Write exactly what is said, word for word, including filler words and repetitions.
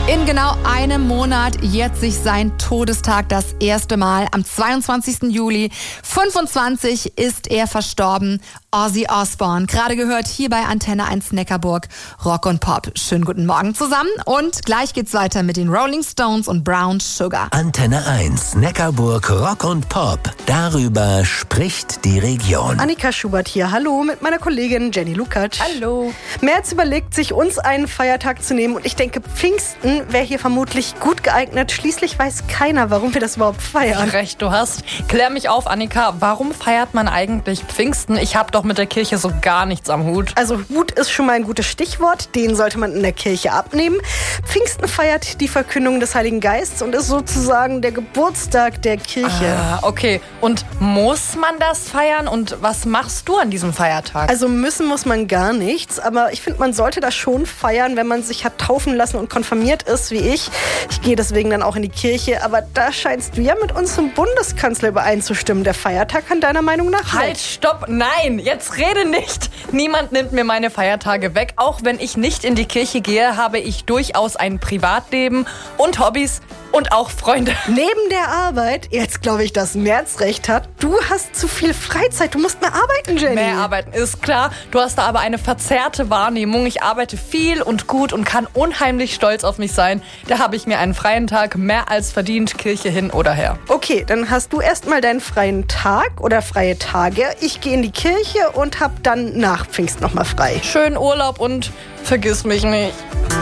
In genau einem Monat jährt sich sein Todestag das erste Mal. Am zweiundzwanzigsten Juli fünfundzwanzig ist er verstorben. Ozzy Osbourne, gerade gehört hier bei Antenne eins Neckarburg, Rock und Pop. Schönen guten Morgen zusammen und gleich geht's weiter mit den Rolling Stones und Brown Sugar. Antenne eins Neckarburg, Rock und Pop. Darüber spricht die Region. Annika Schubert hier, hallo, mit meiner Kollegin Jenny Lukacs. Hallo. Merz überlegt sich, uns einen Feiertag zu nehmen und ich denke, Pfingsten wäre hier vermutlich gut geeignet. Schließlich weiß keiner, warum wir das überhaupt feiern. Recht, du hast. Klär mich auf, Annika, warum feiert man eigentlich Pfingsten? Ich habe doch mit der Kirche so gar nichts am Hut. Also Hut ist schon mal ein gutes Stichwort, den sollte man in der Kirche abnehmen. Pfingsten feiert die Verkündung des Heiligen Geistes und ist sozusagen der Geburtstag der Kirche. Ah, okay. Und muss man das feiern? Und was machst du an diesem Feiertag? Also müssen muss man gar nichts, aber ich finde, man sollte das schon feiern, wenn man sich hat taufen lassen und konfirmiert ist, wie ich. Ich gehe deswegen dann auch in die Kirche, aber da scheinst du ja mit unserem Bundeskanzler übereinzustimmen. Der Feiertag kann deiner Meinung nach Halt, weg. stopp, nein, jetzt rede nicht. Niemand nimmt mir meine Feiertage weg. Auch wenn ich nicht in die Kirche gehe, habe ich durchaus ein Privatleben und Hobbys und auch Freunde. Neben der Arbeit, jetzt glaube ich, dass Merz recht hat, du hast zu viel Freizeit, du musst mehr arbeiten, Jenny. Mehr arbeiten ist klar. Du hast da aber eine verzerrte Wahrnehmung. Ich arbeite viel und gut und kann unheimlich stolz auf mich sein. Da habe ich mir einen freien Tag mehr als verdient, Kirche hin oder her. Okay, dann hast du erstmal deinen freien Tag oder freie Tage. Ich gehe in die Kirche und hab dann nach Pfingst nochmal frei. Schönen Urlaub und vergiss mich nicht.